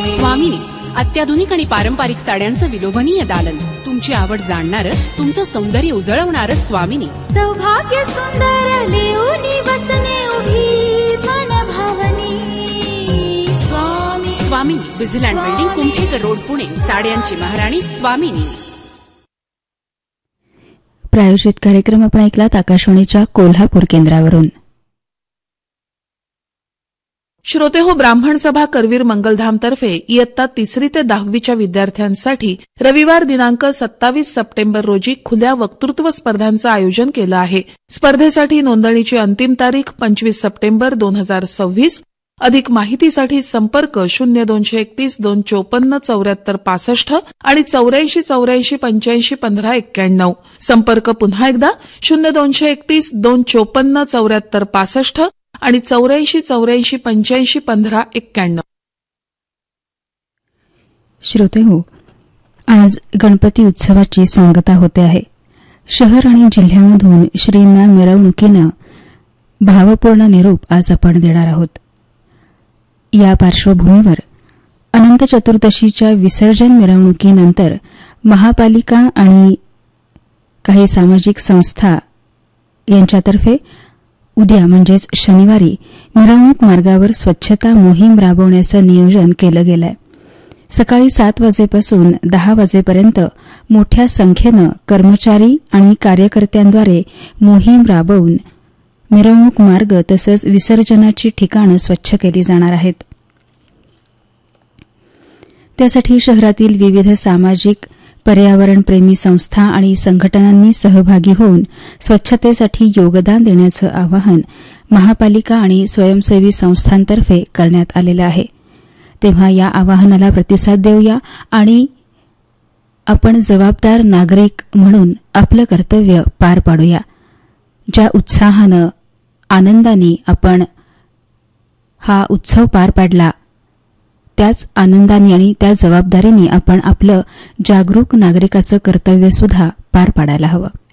स्वामिनी, अत्याधुनिक आणि पारंपरिक साड्यांचं विलोभनीय दालन. तुमची आवड जाणणारं, तुमचं सौंदर्य उजळवणारं स्वामिनी. सौभाग्य सुंदर लेऊनी बसने उभी मन भावनी. स्वामिनी, विझिलँड बिल्डिंग, कुमठेकर रोड, पुणे. साड्यांची महाराणी स्वामिनी. प्रायोजित कार्यक्रम आपण ऐकलात आकाशवाणीच्या कोल्हापूर केंद्रावरून. श्रोते हो, ब्राह्मण सभा करवीर मंगलधामतर्फे इयत्ता 3री ते 10वीच्या विद्यार्थ्यांसाठी रविवार दिनांक 27 सप्टेंबर रोजी खुल्या वक्तृत्व स्पर्धांचं आयोजन केलं आहे. स्पर्धेसाठी नोंदणीची अंतिम तारीख 25 सप्टेंबर 2026. अधिक माहितीसाठी संपर्क 0231 254 74 65 आणि 84 84 85 15 91. संपर्क पुन्हा एकदा 0231 254 74 65 आणि 84 84 85 15 91. श्रोते हो, आज गणपती उत्सवाची सांगता होते आहे. शहर आणि जिल्ह्यामधून श्रींना मिरवणुकीनं भावपूर्ण निरोप आज आपण देणार आहोत. या पार्श्वभूमीवर अनंत चतुर्दशीच्या विसर्जन मिरवणुकीनंतर महापालिका आणि काही सामाजिक संस्था यांच्यातर्फे उद्या म्हणजेच शनिवारी मिरवणूक मार्गावर स्वच्छता मोहीम राबवण्याचं नियोजन केलं गेलं आहे. सकाळी 7 वाजेपासून 10 वाजेपर्यंत मोठ्या संख्येनं कर्मचारी आणि कार्यकर्त्यांद्वारे मोहीम राबवून मिरवणूक मार्ग तसंच विसर्जनाची ठिकाणं स्वच्छ केली जाणार आहेत. त्यासाठी शहरातील विविध सामाजिक पर्यावरणप्रेमी संस्था आणि संघटनांनी सहभागी होऊन स्वच्छतेसाठी योगदान देण्याचं आवाहन महापालिका आणि स्वयंसेवी संस्थांतर्फे करण्यात आलेलं आहे. तेव्हा या आवाहनाला प्रतिसाद देऊया आणि आपण जबाबदार नागरिक म्हणून आपलं कर्तव्य पार पाडूया. ज्या उत्साहानं आनंदाने आपण हा उत्सव पार पाडला, त्याच आनंदाने आणि त्या जबाबदारीने आपण आपलं जागरूक नागरिकाचं कर्तव्य सुद्धा पार पाडायला हवं.